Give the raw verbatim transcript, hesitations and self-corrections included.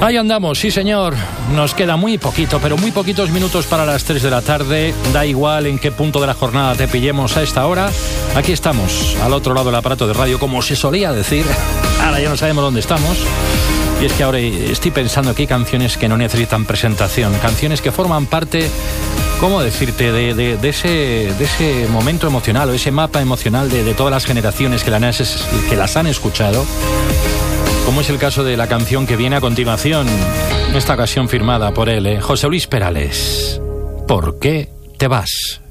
Ahí andamos, sí señor. Nos queda muy poquito, pero muy poquitos minutos para las tres de la tarde. Da igual en qué punto de la jornada te pillemos a esta hora. Aquí estamos, al otro lado del aparato de radio, como se solía decir. Ahora ya no sabemos dónde estamos. Y es que ahora estoy pensando que hay canciones que no necesitan presentación. Canciones que forman parte, ¿cómo decirte?, de, de, de, ese, de ese momento emocional o ese mapa emocional de, de todas las generaciones que, la, que las han escuchado. Como es el caso de la canción que viene a continuación, en esta ocasión firmada por él, ¿eh? José Luis Perales. ¿Por qué te vas?